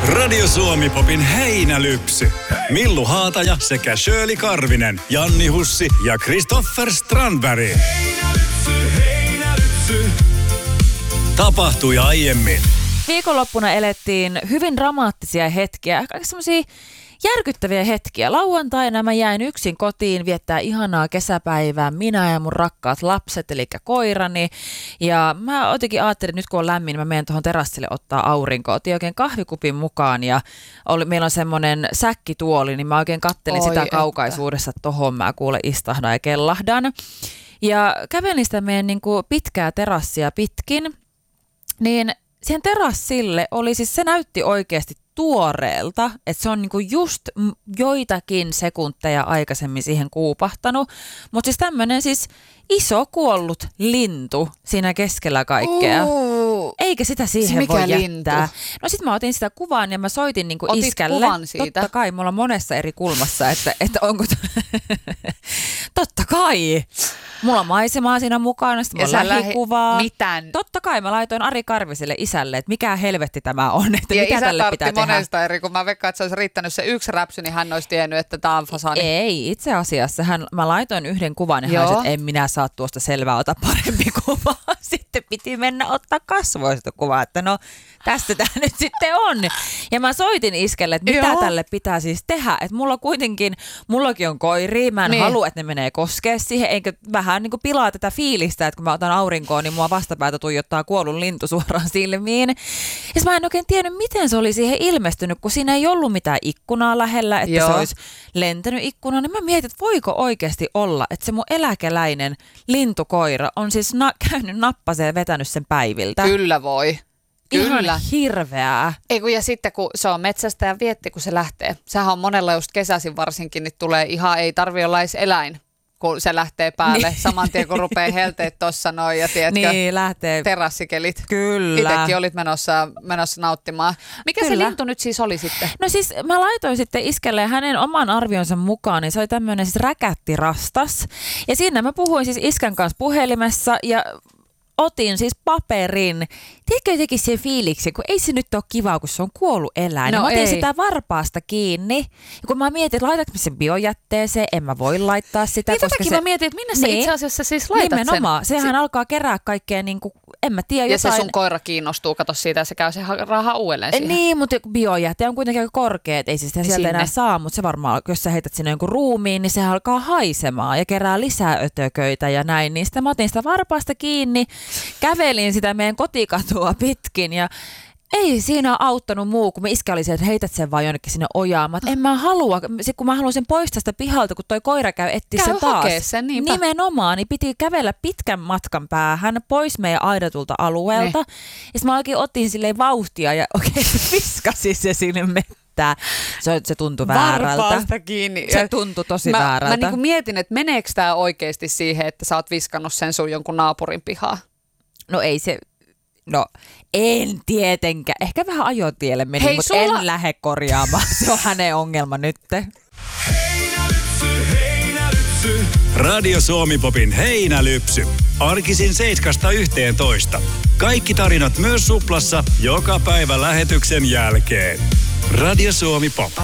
Radio Suomi Popin heinälypsy. Millu Haataja sekä Shirley Karvinen, Janni Hussi ja Christopher Strandberg. Heinälypsy. Tapahtui aiemmin. Viikonloppuna elettiin hyvin dramaattisia hetkiä, kaikki semmoisia järkyttäviä hetkiä. Lauantaina mä jäin yksin kotiin viettää ihanaa kesäpäivää, minä ja mun rakkaat lapset, eli koirani. Ja mä jotenkin ajattelin, että nyt kun on lämmin, mä menen tuohon terassille ottaa aurinkoa. Otin oikein kahvikupin mukaan ja meillä on semmoinen säkkituoli, niin mä oikein kattelin sitä kaukaisuudessa, että tohon mä kuule istahdan ja kellahdan. Ja kävelin sitä meidän niin kuin pitkää terassia pitkin, niin siihen terassille oli siis, se näytti oikeasti tuoreelta, että se on niinku just joitakin sekunteja aikaisemmin siihen kuupahtanut, mutta siis tämmöinen siis iso kuollut lintu siinä keskellä kaikkea. Eikä sitä siihen voi jättää. Lintu? No sit mä otin sitä kuvan ja mä soitin niinku iskälle. Kuvan siitä? Totta kai, mulla on monessa eri kulmassa, että onko... Totta kai. Mulla on maisemaa siinä mukana, sitten mulla on lähikuvaa. Mitään. Totta kai mä laitoin Ari Karviselle isälle, että mikä helvetti tämä on, että ja mitä tälle pitää tehdä. Monesta eri, kun mä veikkaan, että se olisi riittänyt se yksi räpsy, niin hän olisi tiennyt, että tämä on fasani. Ei, itse asiassa mä laitoin yhden kuvan ja hän sanoi, että en minä saa tuosta selvää, ota parempi kuva. Sitten piti mennä ottaa kasvoista kuvaa, että no tästä tämä nyt sitten on. Ja mä soitin iskelle, että mitä tälle pitää siis tehdä, että mullakin on koiria, mä en halua, että ne menee koskee siihen, eikä vähän niin kuin pilaa tätä fiilistä, että kun mä otan aurinkoon, niin mua vastapäätä tuijottaa kuollut lintu suoraan silmiin. Ja mä en oikein tiennyt, miten se oli siihen ilmestynyt, kun siinä ei ollut mitään ikkunaa lähellä, että se olisi lentänyt ikkunaan. Niin mä mietin, että voiko oikeasti olla, että se mun eläkeläinen lintukoira on siis käynyt nappaseen ja vetänyt sen päiviltä. Kyllä voi. Kyllä. Ihan hirveää. Ja sitten kun se on metsästä ja vietti, kun se lähtee. Sehän on monella just kesäisin varsinkin, niin tulee ihan, ei tarvitse olla edes eläin, kun se lähtee päälle. Niin. Saman tien, kun rupeaa helteet tossa noin ja tiedätkö, lähtee. Terassikelit. Kyllä. Itsekin olit menossa nauttimaan. Mikä se lintu nyt siis oli sitten? No siis mä laitoin sitten iskelle hänen oman arvionsa mukaan, niin se oli tämmöinen siis räkättirastas. Ja siinä mä puhuin siis iskän kanssa puhelimessa ja otin siis paperin. Tiedätkö jotenkin sen fiiliksi, kun ei se nyt ole kivaa, kun se on kuollut eläin. No mä otin sitä varpaasta kiinni. Ja kun mä mietin, että laitanko sen biojätteeseen, en mä voi laittaa sitä. Niin tätäkin mä mietin, että minne sä itse asiassa siis laitat nimenomaan. Sehän alkaa kerää kaikkea, niin kuin, en mä tiedä, ja jotain. Se sun koira kiinnostuu, kato siitä, ja se käy se rahaa uudelleen siihen. Niin, mutta biojäte on kuitenkin aika korkea, että ei se sitä sieltä enää saa, mutta se varmaan, jos sä heität sinne jonkun ruumiin, niin se alkaa haisemaan ja kerää lisää ötököitä ja näin. Niin sitten mä otin sitä varpaasta kiinni, kävelin sitä meidän kotikatua pitkin ja ei siinä auttanut muu, kun me iskä oli se, että heität sen vaan jonnekin sinne ojaan. En mä halua, kun mä haluan sen poistaa sitä pihalta, kun toi koira käy etsiä sen taas. Sen, niinpä. Nimenomaan, niin piti kävellä pitkän matkan päähän pois meidän aidatulta alueelta. Ja sitten mä oikein otin silleen vauhtia ja oikein viskasin se sinne mettään. Se tuntui väärältä. Varpaasta kiinni. Se tuntui tosi väärältä. Mä niinku mietin, että meneekö tää oikeasti siihen, että sä oot viskannut sen sun jonkun naapurin pihaa? No ei se... No, en tietenkään. Ehkä vähän ajotielle meni, mutta en lähde korjaamaan. Se on hänen ongelma nyt. Heinälypsy. Radio Suomi Popin heinälypsy. Arkisin 7–11. Kaikki tarinat myös Suplassa joka päivä lähetyksen jälkeen. Radio Suomi Pop.